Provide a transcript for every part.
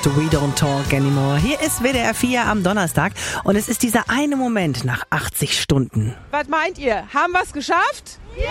We don't talk anymore. Hier ist WDR 4 am Donnerstag und es ist dieser eine Moment nach 80 Stunden. Was meint ihr? Haben wir es geschafft? Ja!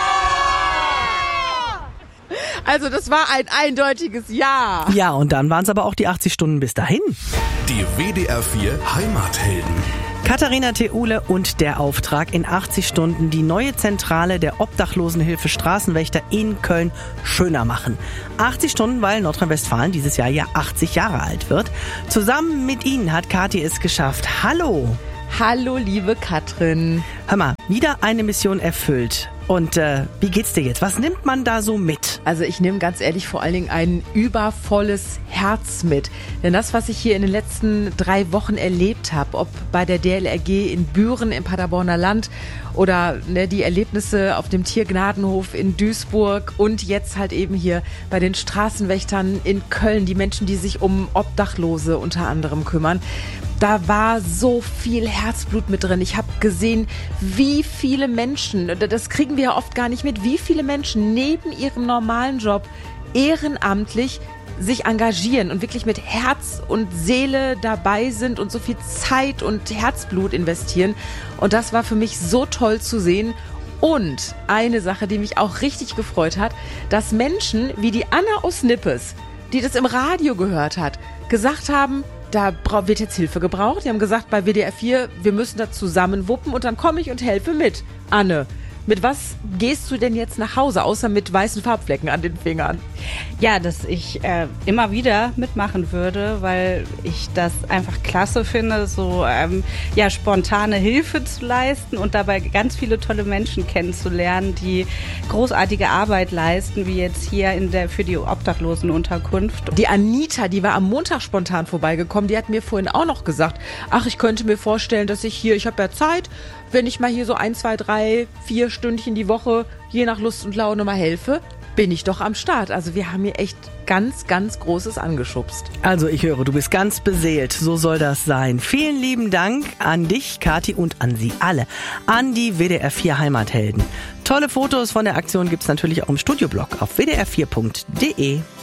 Also das war ein eindeutiges Ja. Ja, und dann waren es aber auch die 80 Stunden bis dahin. Die WDR 4 Heimathelden. Katharina Theule und der Auftrag, in 80 Stunden die neue Zentrale der Obdachlosenhilfe Straßenwächter in Köln schöner machen. 80 Stunden, weil Nordrhein-Westfalen dieses Jahr ja 80 Jahre alt wird. Zusammen mit Ihnen hat Kathi es geschafft. Hallo! Hallo, liebe Katrin. Hör mal, wieder eine Mission erfüllt. Und wie geht's dir jetzt? Was nimmt man da so mit? Also ich nehme ganz ehrlich vor allen Dingen ein übervolles Herz mit. Denn das, was ich hier in den letzten 3 Wochen erlebt habe, ob bei der DLRG in Büren im Paderborner Land oder die Erlebnisse auf dem Tiergnadenhof in Duisburg und jetzt halt eben hier bei den Straßenwächtern in Köln, die Menschen, die sich um Obdachlose unter anderem kümmern. Da war so viel Herzblut mit drin. Ich habe gesehen, wie viele Menschen, das kriegen wir ja oft gar nicht mit, wie viele Menschen neben ihrem normalen Job ehrenamtlich sich engagieren und wirklich mit Herz und Seele dabei sind und so viel Zeit und Herzblut investieren. Und das war für mich so toll zu sehen. Und eine Sache, die mich auch richtig gefreut hat, dass Menschen wie die Anna aus Nippes, die das im Radio gehört hat, gesagt haben, da wird jetzt Hilfe gebraucht. Die haben gesagt bei WDR 4, wir müssen das zusammen wuppen und dann komme ich und helfe mit. Anne, mit was gehst du denn jetzt nach Hause, außer mit weißen Farbflecken an den Fingern? Ja, dass ich immer wieder mitmachen würde, weil ich das einfach klasse finde, so spontane Hilfe zu leisten und dabei ganz viele tolle Menschen kennenzulernen, die großartige Arbeit leisten, wie jetzt hier für die Obdachlosenunterkunft. Die Anita, die war am Montag spontan vorbeigekommen, die hat mir vorhin auch noch gesagt, ach, ich könnte mir vorstellen, dass ich habe ja Zeit, wenn ich mal hier so 1, 2, 3, 4 Stündchen die Woche, je nach Lust und Laune mal helfe, bin ich doch am Start. Also wir haben hier echt ganz, ganz Großes angeschubst. Also ich höre, du bist ganz beseelt. So soll das sein. Vielen lieben Dank an dich, Kathi, und an Sie alle. An die WDR 4 Heimathelden. Tolle Fotos von der Aktion gibt's natürlich auch im Studioblog auf wdr4.de.